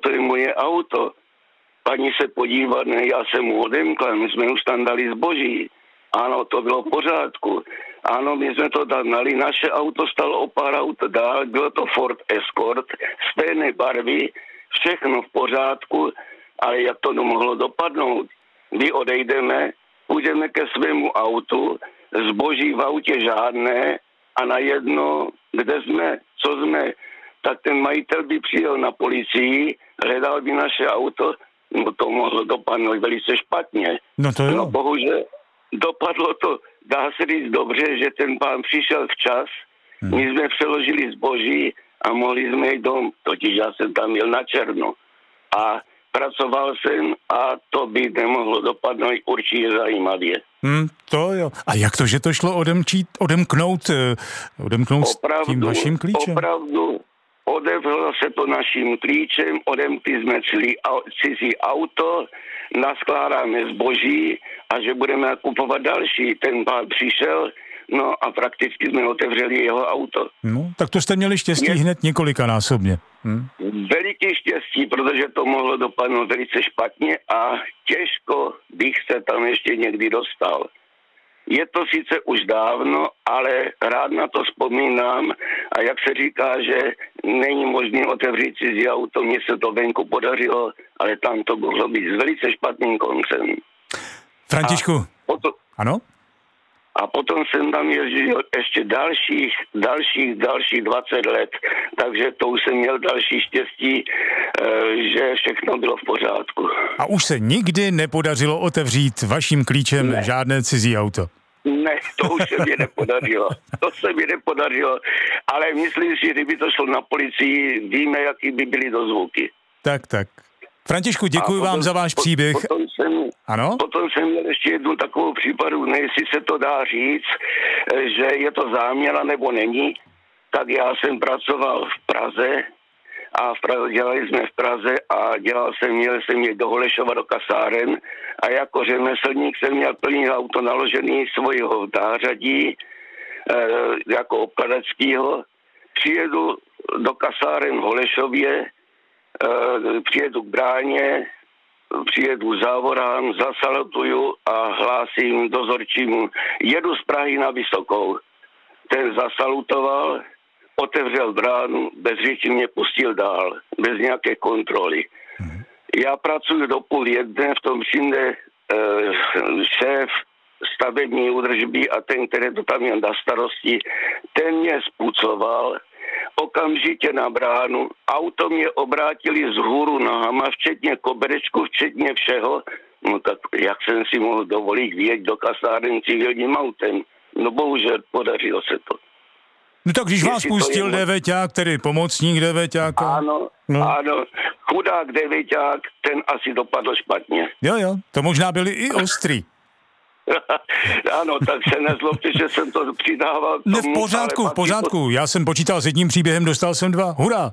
to je moje auto. Paní se podívat, ne, já jsem mu odemkla, my jsme už tam dali zboží. Ano, to bylo v pořádku. Ano, my jsme to tam dali, naše auto stalo o pár aut dál, bylo to Ford Escort, stejné barvy, všechno v pořádku, ale jak to mohlo dopadnout? My odejdeme, půjdeme ke svému autu, zboží v autě žádné a najednou, kde jsme, co jsme, tak ten majitel by přijel na policii, hledal by naše auto, no to mohlo dopadnout velice špatně. No to jo. No bohužel dopadlo to, dá se říct dobře, že ten pán přišel včas, my jsme přeložili zboží a mohli jsme jít dom, totiž já jsem tam jel na černo. A pracoval jsem a to by nemohlo dopadnout určitě zajímavě. To jo. A jak to, že to šlo odemknout tím vaším klíčem? Opravdu, odevřelo se to naším klíčem, odemkli jsme cizí auto, naskládáme zboží a že budeme kupovat další. Ten pán přišel, no a prakticky jsme otevřeli jeho auto. No, tak to jste měli štěstí hned několikanásobně. Veliký štěstí, protože to mohlo dopadnout velice špatně a těžko bych se tam ještě někdy dostal. Je to sice už dávno, ale rád na to vzpomínám a jak se říká, že není možné otevřít cizí auto, mně se to venku podařilo, ale tam to mohlo být s velice špatným koncem. Františku, ano? A potom jsem tam jezdil ještě dalších 20 let, takže to už jsem měl další štěstí, že všechno bylo v pořádku. A už se nikdy nepodařilo otevřít vaším klíčem žádné cizí auto? Ne, to už se mi nepodařilo. To se mi nepodařilo, ale myslím si, že kdyby to šlo na policii, víme, jaký by byly dozvuky. Tak. Františku, děkuji vám za váš příběh. Potom jsem měl ještě jednu takovou případu, jestli se to dá říct, že je to záměra nebo není, tak já jsem pracoval v Praze a dělali jsme v Praze a měl jsem je do Holešova do kasáren a jako řemeslník jsem měl plný auto naložený svojho nářadí jako obkladačskýho. Přijedu do kasáren v Holešově, přijedu k bráně, přijedu závorám, zasalutuju a hlásím dozorčímu, jedu z Prahy na Vysokou. Ten zasalutoval, otevřel bránu, bez řeči mě pustil dál, bez nějaké kontroly. Já pracuji do 12:30, v tom přijde šéf stavební údržby a ten, který to tam měl na starosti, ten mě spucoval, okamžitě na bránu, auto mě obrátili vzhůru nohama, včetně koberečku, včetně všeho, no tak jak jsem si mohl dovolit vyjet do kasáren civilním autem? No bohužel podařilo se to. No tak když vás pustil devěťák, tedy pomocník devěťáka. Ano, chudák devěťák, ten asi dopadl špatně. Jo, to možná byli i ostrý. Ano, tak se nezlobte, že jsem to přidával k tomu. Ne, v pořádku. Já jsem počítal s jedním příběhem, dostal jsem 2. Hurá!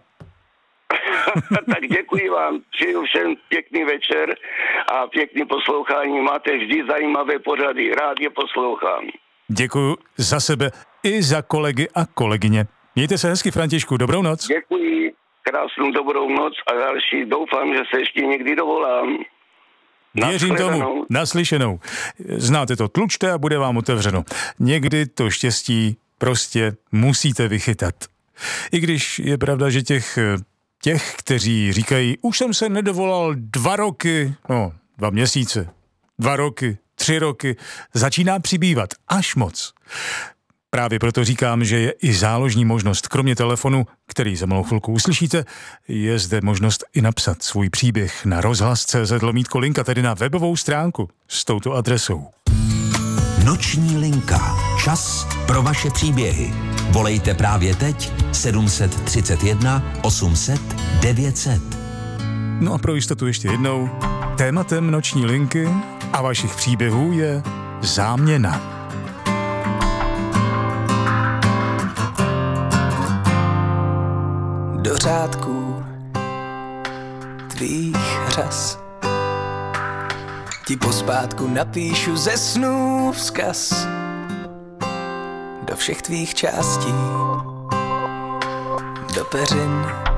Tak děkuji vám. Přeju všem pěkný večer a pěkný poslouchání. Máte vždy zajímavé pořady. Rád je poslouchám. Děkuji za sebe i za kolegy a kolegyně. Mějte se hezky, Františku. Dobrou noc. Děkuji. Krásnou dobrou noc a další. Doufám, že se ještě někdy dovolám. Věřím tomu. Naslyšenou. Znáte to, tlučte a bude vám otevřeno. Někdy to štěstí prostě musíte vychytat. I když je pravda, že těch, kteří říkají, už jsem se nedovolal 2 roky, 2 měsíce, 2 roky, 3 roky, začíná přibývat až moc. Právě proto říkám, že je i záložní možnost. Kromě telefonu, který za malou chvilku uslyšíte, je zde možnost i napsat svůj příběh na rozhlas.cz/linka, tedy na webovou stránku s touto adresou. Noční linka. Čas pro vaše příběhy. Volejte právě teď 731 800 900. No a pro jistotu ještě jednou. Tématem noční linky a vašich příběhů je záměna. Do řádků tvých řas ti pospátku napíšu ze snů vzkaz do všech tvých částí, do peřin